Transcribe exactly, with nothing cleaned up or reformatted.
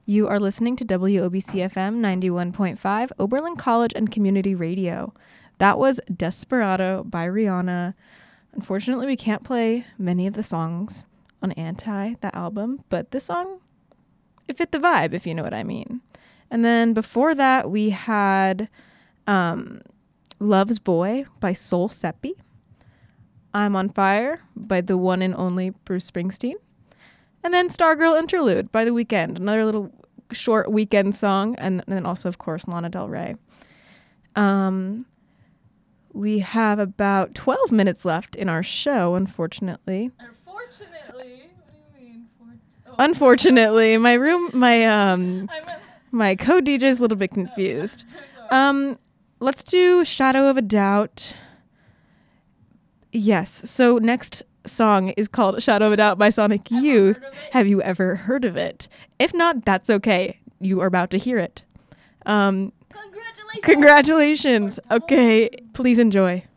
You are listening to W O B C F M ninety-one point five, Oberlin College and Community Radio. That was Desperado by Rihanna. Unfortunately, we can't play many of the songs on Anti, that album, but this song, it fit the vibe, if you know what I mean. And then before that, we had um, Love's Boy by Soul Seppi. I'm on Fire by the one and only Bruce Springsteen. And then Stargirl Interlude by The Weeknd, another little short weekend song. And, and then also, of course, Lana Del Rey. Um, we have about twelve minutes left in our show, unfortunately. Unfortunately? What do you mean? For- oh, unfortunately, my room, my um, my co-D J is a little bit confused. Um, let's do Shadow of a Doubt. Yes, so next song is called Shadow of a Doubt by Sonic Have Youth. heard of it? Have you ever heard of it? If not, that's okay. You are about to hear it. Um, Congratulations! congratulations. Okay, please enjoy.